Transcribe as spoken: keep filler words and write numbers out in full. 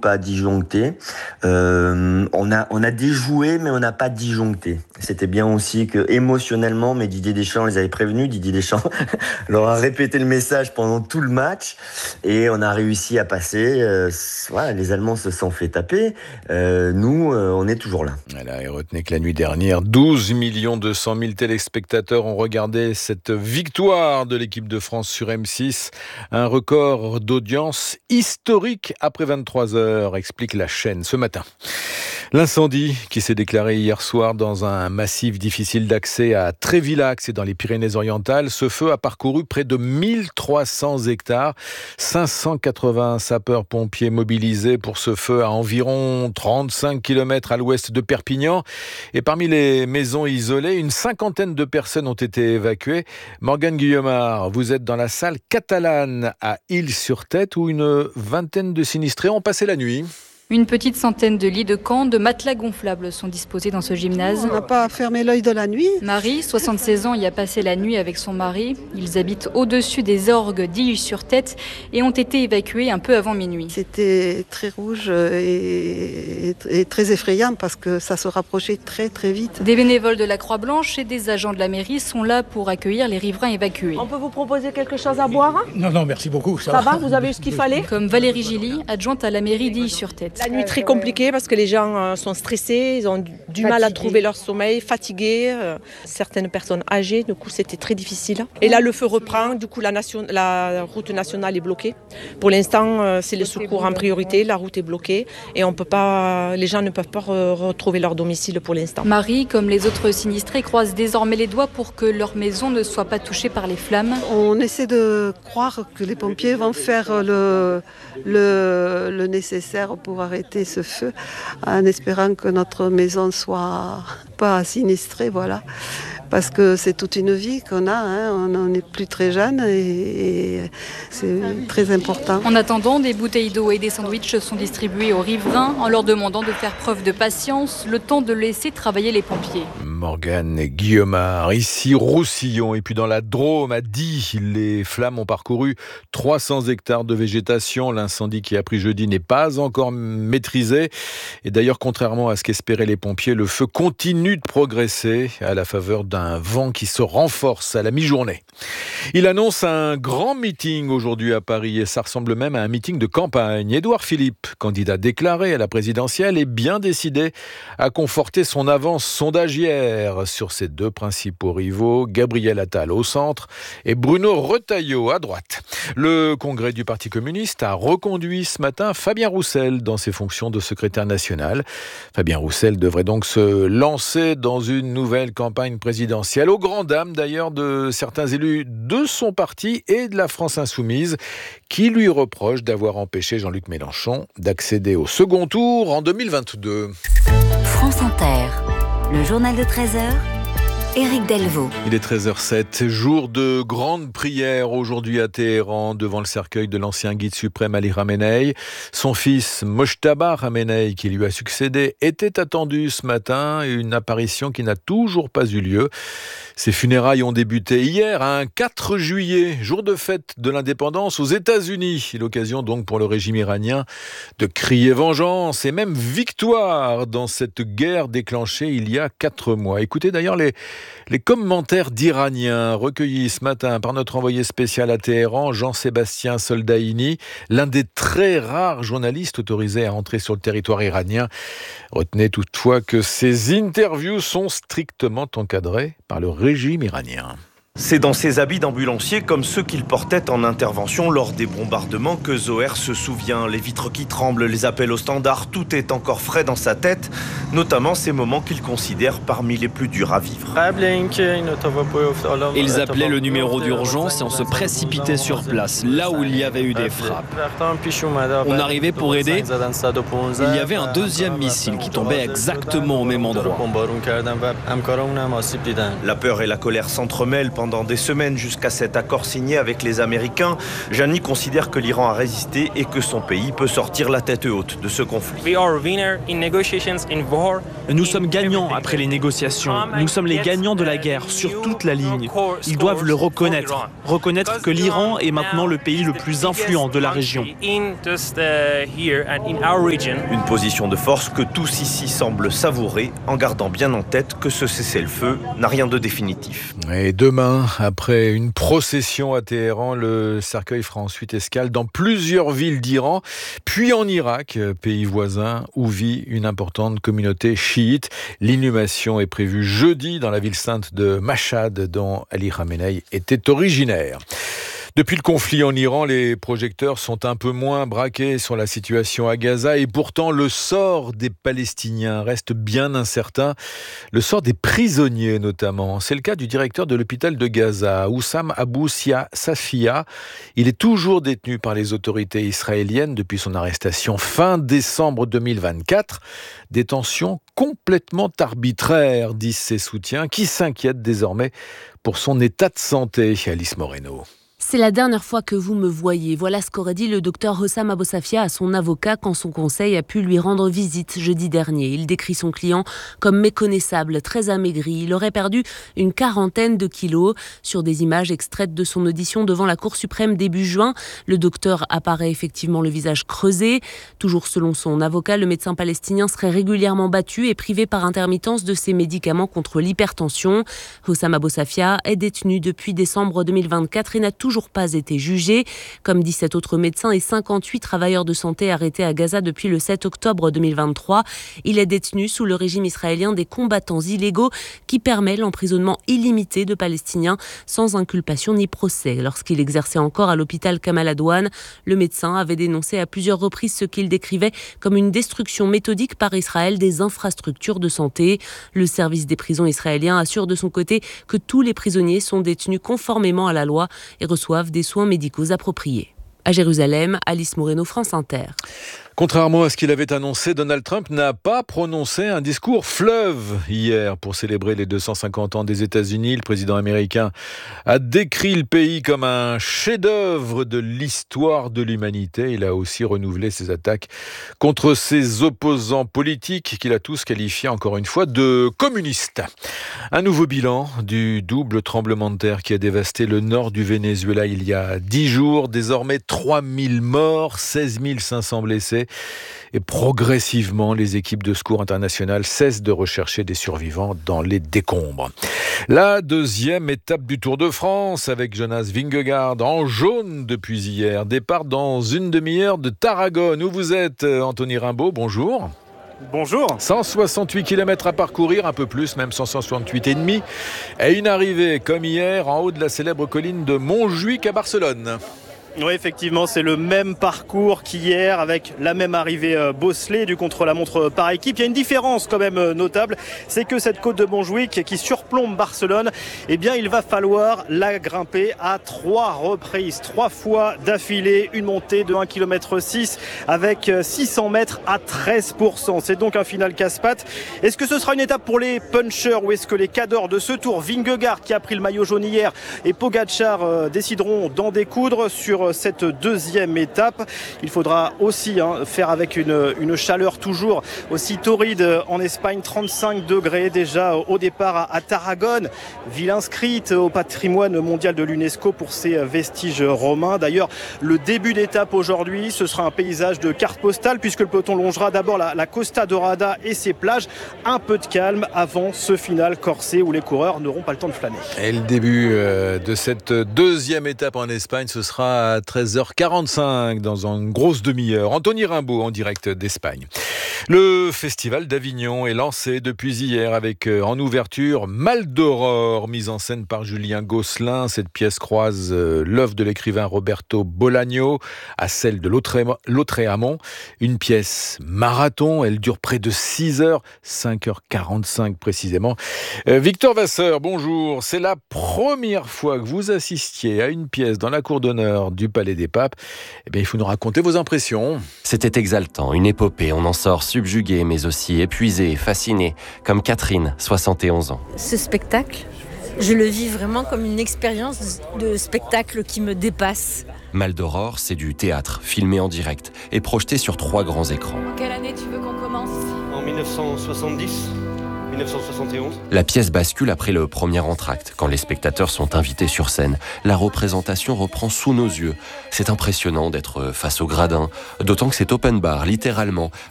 pas disjoncté. Euh, on a, on a déjoué, mais on n'a pas disjoncté. C'était bien aussi que émotionnellement, mais Didier Deschamps les avait prévenus. Didier Deschamps leur a répété le message pendant tout le match et on a réussi à passer. Euh, voilà, les Allemands se sont fait taper. Euh, nous, euh, on est toujours là. Voilà, et retenez que la nuit dernière, douze millions deux cent mille téléspectateurs ont regardé cette victoire de l'équipe de France sur M six. Un record d'audience historique après vingt-trois heures, explique la chaîne ce matin. L'incendie qui s'est déclaré hier soir dans un massif difficile d'accès à Trévillac, c'est dans les Pyrénées-Orientales. Ce feu a parcouru près de mille trois cents hectares. cinq cent quatre-vingts sapeurs-pompiers mobilisés pour ce feu à environ trente-cinq kilomètres à l'ouest de Perpignan. Et parmi les maisons isolées, une cinquantaine de personnes ont été évacuées. Morgane Guillemard, vous êtes dans la salle catalane à Île-sur-Tête où une vingtaine de sinistrés ont passé la nuit. Une petite centaine de lits de camp, de matelas gonflables sont disposés dans ce gymnase. On n'a pas fermé l'œil de la nuit. Marie, soixante-seize ans, y a passé la nuit avec son mari. Ils habitent au-dessus des orgues d'Ille-sur-Tête et ont été évacués un peu avant minuit. C'était très rouge et, et très effrayant parce que ça se rapprochait très très vite. Des bénévoles de la Croix-Blanche et des agents de la mairie sont là pour accueillir les riverains évacués. On peut vous proposer quelque chose à boire ? Non, non, merci beaucoup. Ça, ça va, vous avez eu ce qu'il fallait ? Comme Valérie Gilly, adjointe à la mairie d'Ille-sur-Tête. La nuit très compliquée parce que les gens sont stressés, ils ont du fatigués. mal à trouver leur sommeil, fatigués. Certaines personnes âgées, du coup c'était très difficile. Et là le feu reprend, du coup la, nation, la route nationale est bloquée. Pour l'instant c'est les secours en priorité, la route est bloquée et on peut pas, les gens ne peuvent pas re- retrouver leur domicile pour l'instant. Marie, comme les autres sinistrés, croisent désormais les doigts pour que leur maison ne soit pas touchée par les flammes. On essaie de croire que les pompiers vont faire le, le, le nécessaire pour arrêter ce feu, en espérant que notre maison soit pas sinistrée, voilà. Parce que c'est toute une vie qu'on a, hein. On n'est plus très jeune et, et c'est très important. En attendant, des bouteilles d'eau et des sandwichs sont distribués aux riverains en leur demandant de faire preuve de patience, le temps de laisser travailler les pompiers. Morgane et Guillemard, ici Roussillon et puis dans la Drôme à Die, les flammes ont parcouru trois cents hectares de végétation. L'incendie qui a pris jeudi n'est pas encore maîtrisé et d'ailleurs contrairement à ce qu'espéraient les pompiers, le feu continue de progresser à la faveur d'un un vent qui se renforce à la mi-journée. Il annonce un grand meeting aujourd'hui à Paris et ça ressemble même à un meeting de campagne. Édouard Philippe, candidat déclaré à la présidentielle, est bien décidé à conforter son avance sondagière sur ses deux principaux rivaux, Gabriel Attal au centre et Bruno Retailleau à droite. Le congrès du Parti communiste a reconduit ce matin Fabien Roussel dans ses fonctions de secrétaire national. Fabien Roussel devrait donc se lancer dans une nouvelle campagne présidentielle, aux grandes dames d'ailleurs de certains élus de son parti et de la France insoumise qui lui reprochent d'avoir empêché Jean-Luc Mélenchon d'accéder au second tour en deux mille vingt-deux. France Inter, le journal de treize heures. Éric Delvaux. Il est treize heures sept, jour de grande prière aujourd'hui à Téhéran devant le cercueil de l'ancien guide suprême Ali Khamenei. Son fils Mojtaba Khamenei, qui lui a succédé, était attendu ce matin, une apparition qui n'a toujours pas eu lieu. Ces funérailles ont débuté hier, un quatre juillet, jour de fête de l'indépendance aux États-Unis. L'occasion donc pour le régime iranien de crier vengeance et même victoire dans cette guerre déclenchée il y a quatre mois. Écoutez d'ailleurs les Les commentaires d'Iraniens recueillis ce matin par notre envoyé spécial à Téhéran, Jean-Sébastien Soldaini, l'un des très rares journalistes autorisés à entrer sur le territoire iranien. Retenez toutefois que ces interviews sont strictement encadrées par le régime iranien. C'est dans ses habits d'ambulancier comme ceux qu'il portait en intervention lors des bombardements que Zoher se souvient. Les vitres qui tremblent, les appels au standard, tout est encore frais dans sa tête, notamment ces moments qu'il considère parmi les plus durs à vivre. Ils appelaient le numéro d'urgence et on se précipitait sur place, là où il y avait eu des frappes. On arrivait pour aider. Il y avait un deuxième missile qui tombait exactement au même endroit. La peur et la colère s'entremêlent. pendant des semaines jusqu'à cet accord signé avec les Américains. Jani considère que l'Iran a résisté et que son pays peut sortir la tête haute de ce conflit. Nous sommes gagnants après les négociations. Nous sommes les gagnants de la guerre sur toute la ligne. Ils doivent le reconnaître. Reconnaître que l'Iran est maintenant le pays le plus influent de la région. Une position de force que tous ici semblent savourer en gardant bien en tête que ce cessez-le-feu n'a rien de définitif. Et demain, après une procession à Téhéran, le cercueil fera ensuite escale dans plusieurs villes d'Iran, puis en Irak, pays voisin où vit une importante communauté chiite. L'inhumation est prévue jeudi dans la ville sainte de Mashhad, dont Ali Khamenei était originaire. Depuis le conflit en Iran, les projecteurs sont un peu moins braqués sur la situation à Gaza et pourtant le sort des Palestiniens reste bien incertain. Le sort des prisonniers notamment. C'est le cas du directeur de l'hôpital de Gaza, Oussam Abou Safia. Il est toujours détenu par les autorités israéliennes depuis son arrestation fin décembre deux mille vingt-quatre. Détention complètement arbitraire, disent ses soutiens, qui s'inquiètent désormais pour son état de santé. Alice Moreno. C'est la dernière fois que vous me voyez. Voilà ce qu'aurait dit le docteur Oussam Abou Safia à son avocat quand son conseil a pu lui rendre visite jeudi dernier. Il décrit son client comme méconnaissable, très amaigri. Il aurait perdu une quarantaine de kilos. Sur des images extraites de son audition devant la Cour suprême début juin, le docteur apparaît effectivement le visage creusé. Toujours selon son avocat, le médecin palestinien serait régulièrement battu et privé par intermittence de ses médicaments contre l'hypertension. Oussam Abou Safia est détenu depuis décembre deux mille vingt-quatre et n'a toujours pas été jugé. Comme dix-sept autres médecins et cinquante-huit travailleurs de santé arrêtés à Gaza depuis le sept octobre deux mille vingt-trois, il est détenu sous le régime israélien des combattants illégaux qui permet l'emprisonnement illimité de Palestiniens sans inculpation ni procès. Lorsqu'il exerçait encore à l'hôpital Kamal Adwan, le médecin avait dénoncé à plusieurs reprises ce qu'il décrivait comme une destruction méthodique par Israël des infrastructures de santé. Le service des prisons israélien assure de son côté que tous les prisonniers sont détenus conformément à la loi et reçoivent des soins médicaux appropriés. À Jérusalem, Alice Moreno, France Inter. Contrairement à ce qu'il avait annoncé, Donald Trump n'a pas prononcé un discours fleuve hier pour célébrer les deux cent cinquante ans des États-Unis. Le président américain a décrit le pays comme un chef-d'œuvre de l'histoire de l'humanité. Il a aussi renouvelé ses attaques contre ses opposants politiques qu'il a tous qualifiés encore une fois de communistes. Un nouveau bilan du double tremblement de terre qui a dévasté le nord du Venezuela il y a dix jours. Désormais trois mille morts, seize mille cinq cents blessés. Et progressivement, les équipes de secours internationales cessent de rechercher des survivants dans les décombres. La deuxième étape du Tour de France avec Jonas Vingegaard en jaune depuis hier. Départ dans une demi-heure de Tarragone. Où vous êtes, Anthony Rimbaud? Bonjour. Bonjour. cent soixante-huit kilomètres à parcourir, un peu plus, même cent soixante-huit et demi. Et une arrivée, comme hier, en haut de la célèbre colline de Montjuïc à Barcelone. Oui, effectivement, c'est le même parcours qu'hier avec la même arrivée euh, bosselée du contre-la-montre par équipe. Il y a une différence quand même euh, notable, c'est que cette côte de Montjuïc qui surplombe Barcelone, eh bien, il va falloir la grimper à trois reprises, trois fois d'affilée, une montée de un virgule six kilomètres avec six cents mètres à treize pour cent. C'est donc un final casse-pattes. Est-ce que ce sera une étape pour les punchers ou est-ce que les cadors de ce tour, Vingegaard qui a pris le maillot jaune hier et Pogacar euh, décideront d'en découdre sur cette deuxième étape? Il faudra aussi hein, faire avec une, une chaleur toujours aussi torride en Espagne, trente-cinq degrés déjà au départ à, à Tarragone, ville inscrite au patrimoine mondial de l'UNESCO pour ses vestiges romains. D'ailleurs, le début d'étape aujourd'hui, ce sera un paysage de carte postale puisque le peloton longera d'abord la, la Costa Dorada et ses plages. Un peu de calme avant ce final corsé où les coureurs n'auront pas le temps de flâner. Et le début euh, de cette deuxième étape en Espagne, ce sera à treize heures quarante-cinq dans une grosse demi-heure. Anthony Rimbaud en direct d'Espagne. Le festival d'Avignon est lancé depuis hier avec euh, en ouverture Mal d'Aurore, mise en scène par Julien Gosselin. Cette pièce croise euh, l'œuvre de l'écrivain Roberto Bolaño à celle de Lautréamont. Une pièce marathon, elle dure près de six heures, cinq heures quarante-cinq précisément. Euh, Victor Vasseur, bonjour. C'est la première fois que vous assistiez à une pièce dans la cour d'honneur du Palais des Papes. Eh bien, il faut nous raconter vos impressions. C'était exaltant, une épopée. On en sort subjugué, mais aussi épuisé, fasciné, comme Catherine, soixante et onze ans. Ce spectacle, Je le vis vraiment comme une expérience de spectacle qui me dépasse. Mal d'Aurore, c'est du théâtre, filmé en direct et projeté sur trois grands écrans. En quelle année tu veux qu'on commence ? En mille neuf cent soixante-dix, mille neuf cent soixante et onze. La pièce bascule après le premier entracte, quand les spectateurs sont invités sur scène. La représentation reprend sous nos yeux. C'est impressionnant d'être face au gradin, d'autant que c'est open bar, littéralement,